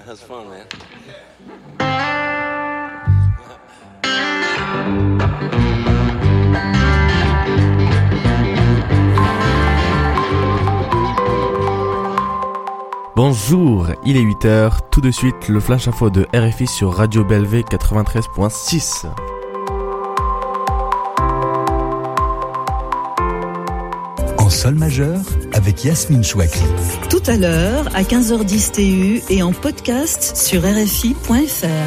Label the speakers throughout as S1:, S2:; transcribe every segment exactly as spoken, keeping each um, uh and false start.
S1: That's fun, man.
S2: Bonjour, il est huit heures, tout de suite le flash info de R F I sur Radio Bellevue quatre-vingt-treize virgule six.
S3: En sol majeur avec Yasmine Chouakli.
S4: Tout à l'heure à quinze heures dix T U et en podcast sur R F I point F R.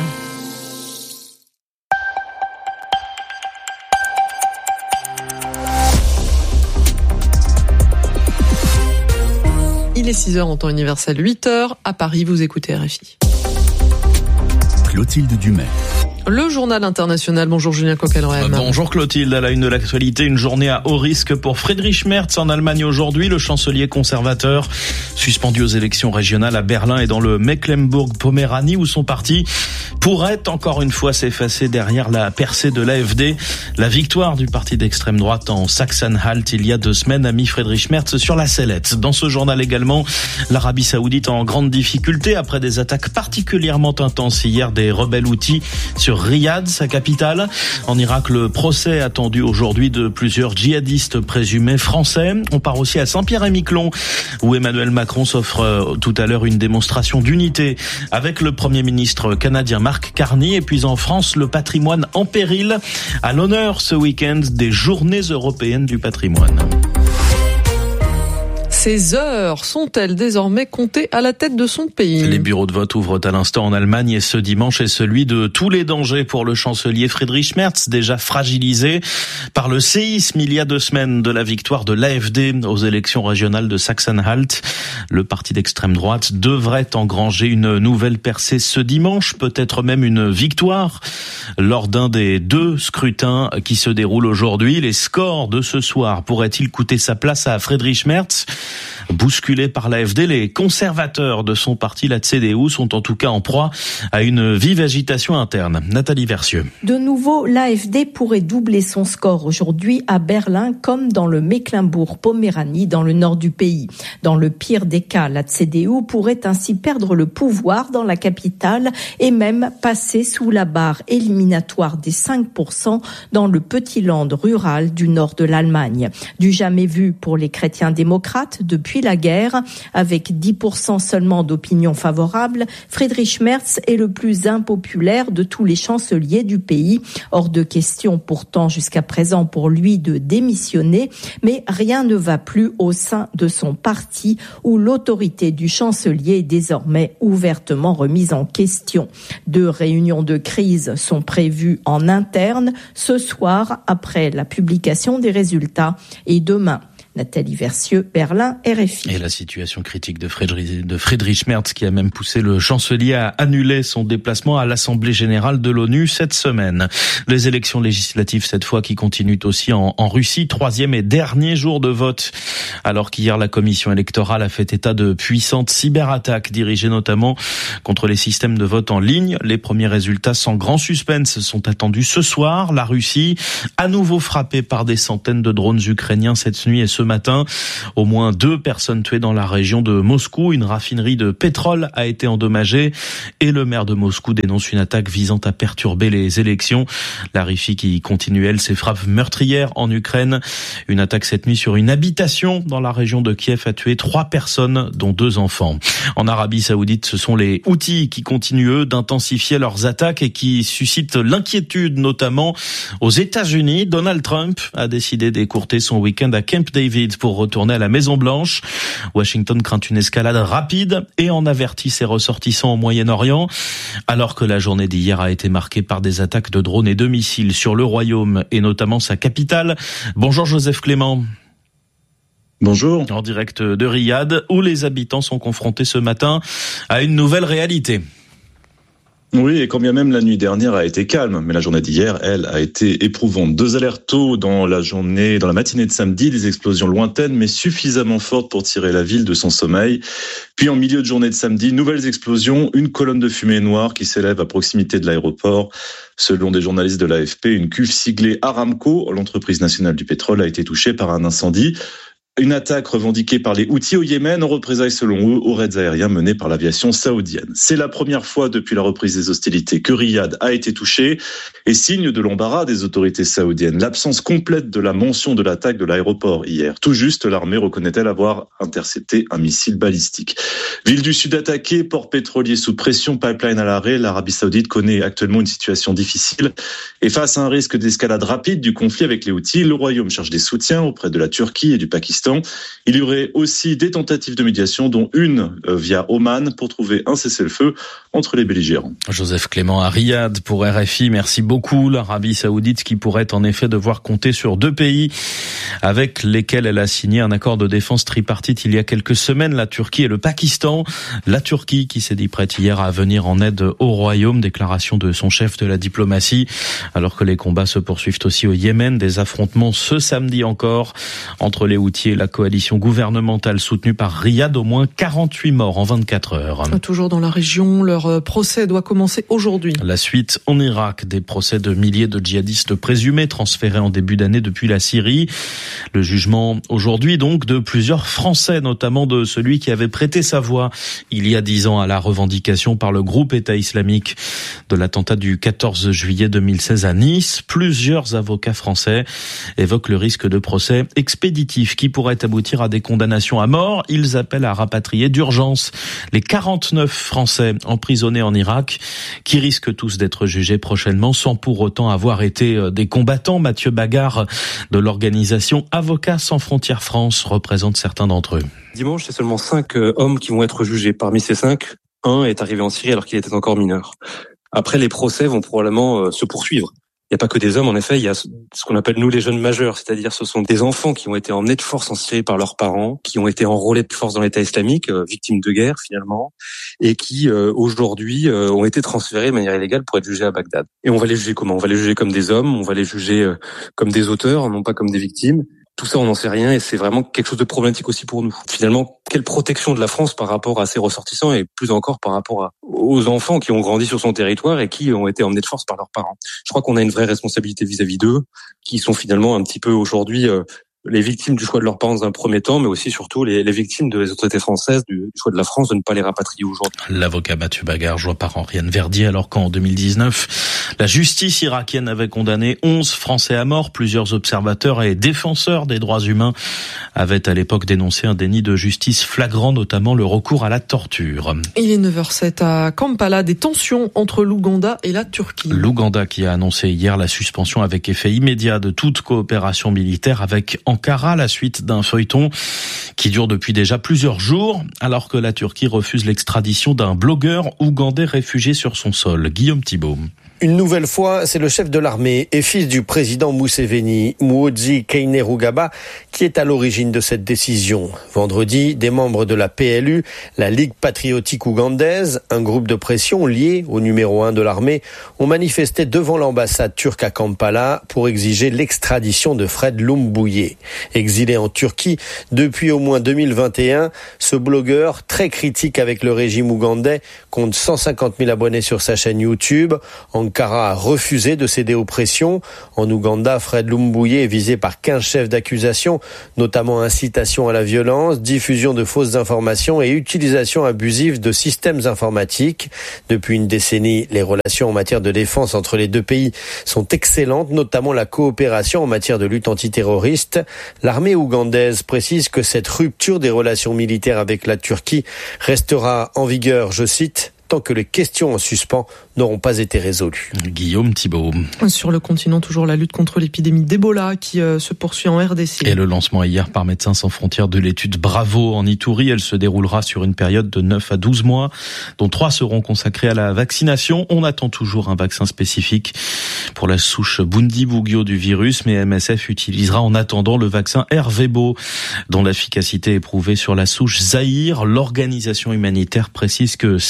S5: Il est six heures en temps universel, huit heures. À Paris, vous écoutez R F I.
S3: Clotilde Dumais.
S5: Le journal international. Bonjour Julien Coquelrem.
S6: Bonjour Clotilde. À la une de l'actualité, une journée à haut risque pour Friedrich Merz en Allemagne aujourd'hui. Le chancelier conservateur suspendu aux élections régionales à Berlin et dans le Mecklembourg-Poméranie où son parti pourrait encore une fois s'effacer derrière la percée de l'A F D. La victoire du parti d'extrême droite en Sachsen-Anhalt il y a deux semaines a mis Friedrich Merz sur la sellette. Dans ce journal également, l'Arabie Saoudite en grande difficulté après des attaques particulièrement intenses hier des rebelles houthis sur Riyad, sa capitale. En Irak, le procès attendu aujourd'hui de plusieurs djihadistes présumés français. On part aussi à Saint-Pierre-et-Miquelon où Emmanuel Macron s'offre tout à l'heure une démonstration d'unité avec le Premier ministre canadien Mark Carney. Et puis en France, le patrimoine en péril à l'honneur ce week-end des Journées européennes du patrimoine.
S5: Ces heures sont-elles désormais comptées à la tête de son pays ?
S6: Les bureaux de vote ouvrent à l'instant en Allemagne et ce dimanche est celui de tous les dangers pour le chancelier Friedrich Merz, déjà fragilisé par le séisme il y a deux semaines de la victoire de l'A F D aux élections régionales de Sachsen-Anhalt. Le parti d'extrême droite devrait engranger une nouvelle percée ce dimanche, peut-être même une victoire lors d'un des deux scrutins qui se déroulent aujourd'hui. Les scores de ce soir pourraient-ils coûter sa place à Friedrich Merz ? Bousculés par l'A F D, les conservateurs de son parti, la C D U, sont en tout cas en proie à une vive agitation interne. Nathalie Versieux.
S7: De nouveau, l'A F D pourrait doubler son score aujourd'hui à Berlin comme dans le Mecklembourg-Poméranie dans le nord du pays. Dans le pire des cas, la C D U pourrait ainsi perdre le pouvoir dans la capitale et même passer sous la barre éliminatoire des cinq pour cent dans le petit land rural du nord de l'Allemagne. Du jamais vu pour les chrétiens démocrates depuis la guerre, avec dix pour cent seulement d'opinion favorable, Friedrich Merz est le plus impopulaire de tous les chanceliers du pays. Hors de question pourtant jusqu'à présent pour lui de démissionner, mais rien ne va plus au sein de son parti où l'autorité du chancelier est désormais ouvertement remise en question. Deux réunions de crise sont prévues en interne ce soir après la publication des résultats et demain. Nathalie Versieux, Berlin, R F I.
S6: Et la situation critique de Friedrich, de Friedrich Merz qui a même poussé le chancelier à annuler son déplacement à l'Assemblée générale de l'ONU cette semaine. Les élections législatives cette fois qui continuent aussi en, en Russie, troisième et dernier jour de vote. Alors qu'hier la commission électorale a fait état de puissantes cyberattaques dirigées notamment contre les systèmes de vote en ligne. Les premiers résultats sans grand suspense sont attendus ce soir. La Russie, à nouveau frappée par des centaines de drones ukrainiens cette nuit et ce matin. Au moins deux personnes tuées dans la région de Moscou. Une raffinerie de pétrole a été endommagée et le maire de Moscou dénonce une attaque visant à perturber les élections. La Russie qui continue, elle, ses frappes meurtrières en Ukraine. Une attaque cette nuit sur une habitation dans la région de Kiev a tué trois personnes, dont deux enfants. En Arabie Saoudite, ce sont les Houthis qui continuent, eux, d'intensifier leurs attaques et qui suscitent l'inquiétude, notamment aux États-Unis. Donald Trump a décidé d'écourter son week-end à Camp David pour retourner à la Maison-Blanche. Washington craint une escalade rapide et en avertit ses ressortissants au Moyen-Orient, alors que la journée d'hier a été marquée par des attaques de drones et de missiles sur le royaume et notamment sa capitale. Bonjour Joseph Clément.
S8: Bonjour.
S6: En direct de Riyad, où les habitants sont confrontés ce matin à une nouvelle réalité.
S8: Oui, et quand bien même la nuit dernière a été calme, mais la journée d'hier, elle, a été éprouvante. Deux alertes tôt dans la journée, dans la matinée de samedi, des explosions lointaines, mais suffisamment fortes pour tirer la ville de son sommeil. Puis en milieu de journée de samedi, nouvelles explosions, une colonne de fumée noire qui s'élève à proximité de l'aéroport. Selon des journalistes de l'A F P, une cuve siglée Aramco, l'entreprise nationale du pétrole, a été touchée par un incendie. Une attaque revendiquée par les Houthis au Yémen en représailles selon eux aux raids aériens menés par l'aviation saoudienne. C'est la première fois depuis la reprise des hostilités que Riyad a été touché et signe de l'embarras des autorités saoudiennes. L'absence complète de la mention de l'attaque de l'aéroport hier. Tout juste, l'armée reconnaît-elle avoir intercepté un missile balistique. Ville du Sud attaquée, port pétrolier sous pression, pipeline à l'arrêt. L'Arabie saoudite connaît actuellement une situation difficile et face à un risque d'escalade rapide du conflit avec les Houthis, le Royaume cherche des soutiens auprès de la Turquie et du Pakistan. Il y aurait aussi des tentatives de médiation, dont une via Oman, pour trouver un cessez-le-feu entre les belligérants.
S6: Joseph Clément à Riyad pour R F I. Merci beaucoup. L'Arabie saoudite qui pourrait en effet devoir compter sur deux pays avec lesquels elle a signé un accord de défense tripartite il y a quelques semaines, la Turquie et le Pakistan. La Turquie qui s'est dit prête hier à venir en aide au Royaume. Déclaration de son chef de la diplomatie. Alors que les combats se poursuivent aussi au Yémen. Des affrontements ce samedi encore entre les Houthis et la coalition gouvernementale soutenue par Riyad. Au moins quarante-huit morts en vingt-quatre heures.
S5: Toujours dans la région, leur procès doit commencer aujourd'hui.
S6: La suite en Irak, des procès de milliers de djihadistes présumés transférés en début d'année depuis la Syrie. Le jugement aujourd'hui donc de plusieurs Français, notamment de celui qui avait prêté sa voix il y a dix ans à la revendication par le groupe État islamique de l'attentat du quatorze juillet deux mille seize à Nice. Plusieurs avocats français évoquent le risque de procès expéditif qui pourrait aboutir à des condamnations à mort. Ils appellent à rapatrier d'urgence les quarante-neuf Français emprisonnés en Irak qui risquent tous d'être jugés prochainement sans pour autant avoir été des combattants. Mathieu Bagard de l'organisation Avocats sans frontières France représente certains d'entre eux.
S1: Dimanche, c'est seulement cinq hommes qui vont être jugés. Parmi ces cinq, un est arrivé en Syrie alors qu'il était encore mineur. Après, les procès vont probablement se poursuivre. Il n'y a pas que des hommes, en effet, il y a ce qu'on appelle nous les jeunes majeurs, c'est-à-dire ce sont des enfants qui ont été emmenés de force en Syrie par leurs parents, qui ont été enrôlés de force dans l'État islamique, euh, victimes de guerre finalement, et qui euh, aujourd'hui euh, ont été transférés de manière illégale pour être jugés à Bagdad. Et on va les juger comment ? On va les juger comme des hommes, on va les juger euh, comme des auteurs, non pas comme des victimes. Tout ça, on n'en sait rien et c'est vraiment quelque chose de problématique aussi pour nous. Finalement, quelle protection de la France par rapport à ses ressortissants et plus encore par rapport à, aux enfants qui ont grandi sur son territoire et qui ont été emmenés de force par leurs parents. Je crois qu'on a une vraie responsabilité vis-à-vis d'eux, qui sont finalement un petit peu aujourd'hui euh, les victimes du choix de leurs parents dans un premier temps, mais aussi surtout les, les victimes des autorités françaises du, du choix de la France de ne pas les rapatrier aujourd'hui.
S6: L'avocat Mathieu Bagard, joué par Henriette Verdier, alors qu'en deux mille dix-neuf, la justice irakienne avait condamné onze Français à mort. Plusieurs observateurs et défenseurs des droits humains avaient à l'époque dénoncé un déni de justice flagrant, notamment le recours à la torture.
S5: Il est neuf heures zéro sept à Kampala, des tensions entre l'Ouganda et la Turquie.
S6: L'Ouganda qui a annoncé hier la suspension avec effet immédiat de toute coopération militaire avec Ankara, la suite d'un feuilleton qui dure depuis déjà plusieurs jours, alors que la Turquie refuse l'extradition d'un blogueur ougandais réfugié sur son sol. Guillaume Thibault.
S9: Une nouvelle fois, c'est le chef de l'armée et fils du président Museveni, Muhoozi Kainerugaba, qui est à l'origine de cette décision. Vendredi, des membres de la P L U, la Ligue patriotique ougandaise, un groupe de pression lié au numéro un de l'armée, ont manifesté devant l'ambassade turque à Kampala pour exiger l'extradition de Fred Lumbouye. Exilé en Turquie depuis au moins deux mille vingt et un, ce blogueur, très critique avec le régime ougandais, compte cent cinquante mille abonnés sur sa chaîne YouTube. En Ankara a refusé de céder aux pressions. En Ouganda, Fred Lumbouye est visé par quinze chefs d'accusation, notamment incitation à la violence, diffusion de fausses informations et utilisation abusive de systèmes informatiques. Depuis une décennie, les relations en matière de défense entre les deux pays sont excellentes, notamment la coopération en matière de lutte antiterroriste. L'armée ougandaise précise que cette rupture des relations militaires avec la Turquie restera en vigueur, je cite, tant que les questions en suspens n'auront pas été résolues.
S6: Guillaume Thibault.
S5: Sur le continent, toujours la lutte contre l'épidémie d'Ebola qui euh, se poursuit en R D C.
S6: Et le lancement hier par Médecins sans frontières de l'étude Bravo en Ituri. Elle se déroulera sur une période de neuf à douze mois, dont trois seront consacrés à la vaccination. On attend toujours un vaccin spécifique pour la souche Bundibugyo du virus, mais M S F utilisera en attendant le vaccin Ervebo, dont l'efficacité est prouvée sur la souche Zaïre. L'organisation humanitaire précise que certaines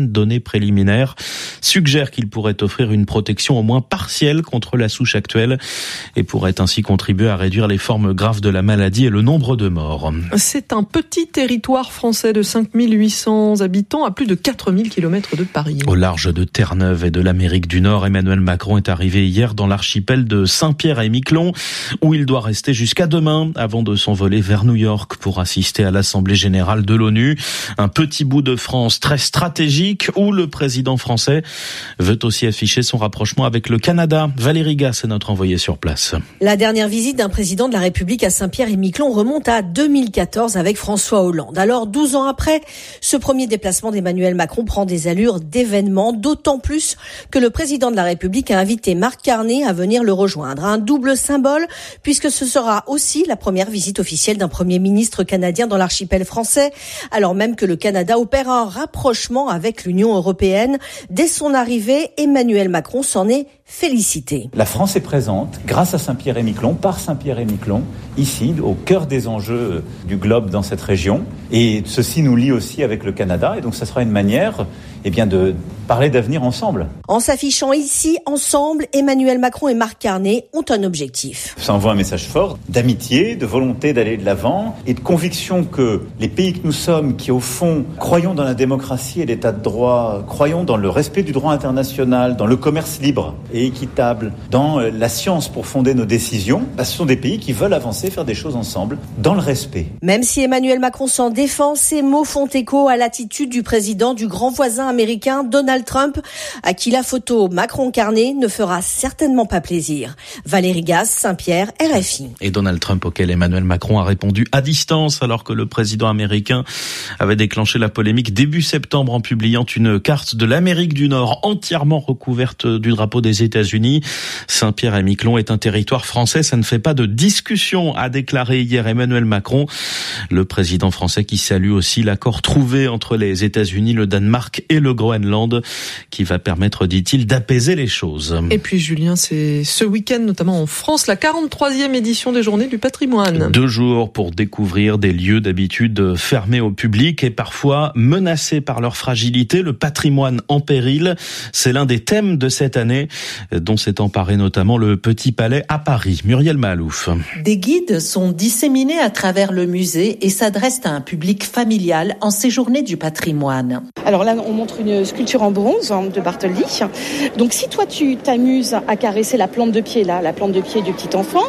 S6: certaines données préliminaires suggèrent qu'il pourrait offrir une protection au moins partielle contre la souche actuelle et pourrait ainsi contribuer à réduire les formes graves de la maladie et le nombre de morts.
S5: C'est un petit territoire français de cinq mille huit cents habitants à plus de quatre mille kilomètres de Paris.
S6: Au large de Terre-Neuve et de l'Amérique du Nord, Emmanuel Macron est arrivé hier dans l'archipel de Saint-Pierre-et-Miquelon, où il doit rester jusqu'à demain avant de s'envoler vers New York pour assister à l'Assemblée générale de l'ONU. Un petit bout de France très stratégique où le président français veut aussi afficher son rapprochement avec le Canada. Valérie Gasse est notre envoyée sur place.
S10: La dernière visite d'un président de la République à Saint-Pierre-et-Miquelon remonte à deux mille quatorze avec François Hollande. Alors, douze ans après, ce premier déplacement d'Emmanuel Macron prend des allures d'événement, d'autant plus que le président de la République a invité Marc Carney à venir le rejoindre. Un double symbole, puisque ce sera aussi la première visite officielle d'un premier ministre canadien dans l'archipel français, alors même que le Canada opère un rapprochement avec l'Union européenne. Dès son arrivée, Emmanuel Macron s'en est félicité.
S11: La France est présente, grâce à Saint-Pierre-et-Miquelon, par Saint-Pierre-et-Miquelon, ici, au cœur des enjeux du globe dans cette région. Et ceci nous lie aussi avec le Canada. Et donc, ça sera une manière eh bien, de parler d'avenir ensemble.
S10: En s'affichant ici, ensemble, Emmanuel Macron et Marc Carney ont un objectif.
S11: Ça envoie un message fort d'amitié, de volonté d'aller de l'avant et de conviction que les pays que nous sommes, qui au fond croyons dans la démocratie et l'état de droit, croyons dans le respect du droit international, dans le commerce libre et équitable, dans la science pour fonder nos décisions, bah, ce sont des pays qui veulent avancer, faire des choses ensemble, dans le respect.
S10: Même si Emmanuel Macron s'en défend, ses mots font écho à l'attitude du président du grand voisin américain Donald Trump, à qui la photo Macron-Carney ne fera certainement pas plaisir. Valérie Gasse, Saint-Pierre, R F I.
S6: Et Donald Trump, auquel Emmanuel Macron a répondu à distance, alors que le président américain avait déclenché la polémique début septembre en publiant une carte de l'Amérique du Nord entièrement recouverte du drapeau des États-Unis. Saint-Pierre-et-Miquelon est un territoire français, ça ne fait pas de discussion, a déclaré hier Emmanuel Macron. Le président français qui salue aussi l'accord trouvé entre les États-Unis, le Danemark et le Groenland, qui va permettre, dit-il, d'apaiser les choses.
S5: Et puis Julien, c'est ce week-end, notamment en France, la quarante-troisième édition des Journées du patrimoine.
S6: Deux jours pour découvrir des lieux d'habitude fermés au public et parfois menacés par leur fragilité. Le patrimoine en péril, c'est l'un des thèmes de cette année, dont s'est emparé notamment le Petit Palais à Paris. Muriel Mahalouf.
S12: Des guides sont disséminés à travers le musée et s'adressent à un public familial en ces Journées du patrimoine.
S13: Alors là, on montre une sculpture en bronze de Bartholdi. Donc si toi tu t'amuses à caresser la plante de pied là, la plante de pied du petit enfant,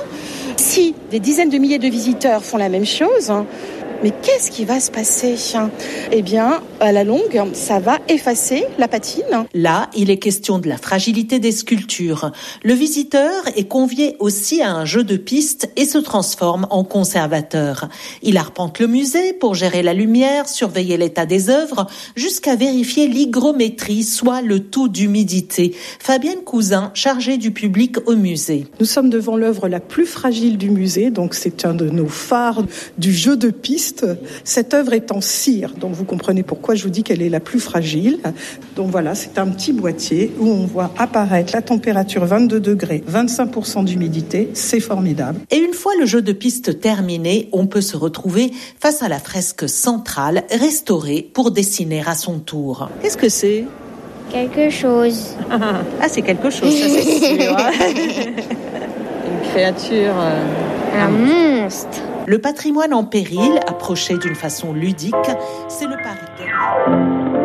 S13: si des dizaines de milliers de visiteurs font la même chose, mais qu'est-ce qui va se passer ? Eh bien, à la longue, ça va effacer la patine.
S12: Là, il est question de la fragilité des sculptures. Le visiteur est convié aussi à un jeu de piste et se transforme en conservateur. Il arpente le musée pour gérer la lumière, surveiller l'état des œuvres, jusqu'à vérifier l'hygrométrie, soit le taux d'humidité. Fabienne Cousin, chargée du public au musée.
S13: Nous sommes devant l'œuvre la plus fragile du musée, donc c'est un de nos phares du jeu de piste. Cette œuvre est en cire, donc vous comprenez pourquoi je vous dis qu'elle est la plus fragile. Donc voilà, c'est un petit boîtier où on voit apparaître la température vingt-deux degrés, vingt-cinq pour cent d'humidité, c'est formidable.
S12: Et une fois le jeu de piste terminé, on peut se retrouver face à la fresque centrale, restaurée pour dessiner à son tour.
S13: Qu'est-ce que c'est ?
S14: Quelque chose.
S13: Ah, c'est quelque chose, ça c'est sûr. Une créature... Euh...
S14: Un monstre.
S12: Le patrimoine en péril, approché d'une façon ludique, c'est le pari gagnant.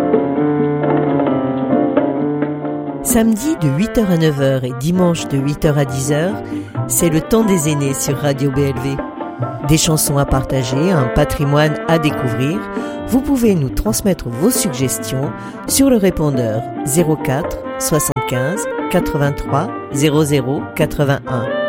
S15: Samedi de huit heures à neuf heures et dimanche de huit heures à dix heures, c'est le temps des aînés sur Radio B L V. Des chansons à partager, un patrimoine à découvrir. Vous pouvez nous transmettre vos suggestions sur le répondeur zéro quatre soixante-quinze quatre-vingt-trois zéro zéro quatre-vingt-un.